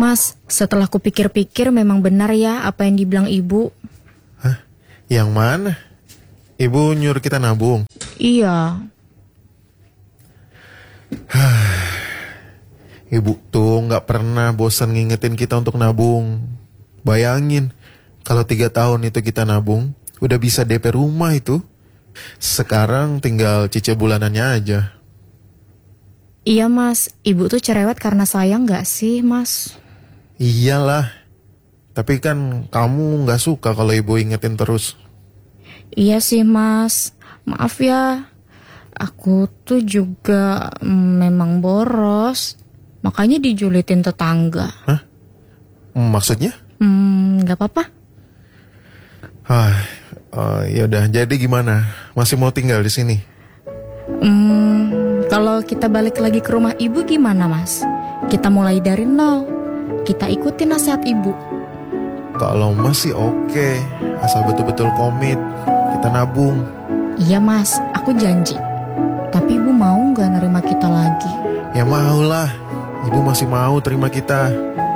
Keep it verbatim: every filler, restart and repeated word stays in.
Mas, setelah kupikir-pikir memang benar ya apa yang dibilang ibu. Hah? Yang mana? Ibu nyuruh kita nabung? Iya. Ibu tuh gak pernah bosan ngingetin kita untuk nabung. Bayangin, kalau tiga tahun itu kita nabung, udah bisa D P rumah itu. Sekarang tinggal cicil bulanannya aja. Iya mas, ibu tuh cerewet karena sayang gak sih mas? Iyalah, tapi kan kamu gak suka kalau ibu ingetin terus. Iya sih mas, maaf ya. Aku tuh juga mm, memang boros, makanya dijulitin tetangga. Hah? Maksudnya? Hmm, gak apa-apa. Ah, uh, yaudah. Jadi gimana? Masih mau tinggal di sini? Hmm, kalau kita balik lagi ke rumah ibu gimana mas? Kita mulai dari nol. Kita ikutin nasihat ibu. Kalau masih oke, asal betul-betul komit, kita nabung. Iya mas, aku janji. Tapi ibu mau gak nerima kita lagi? Ya maulah, ibu masih mau terima kita.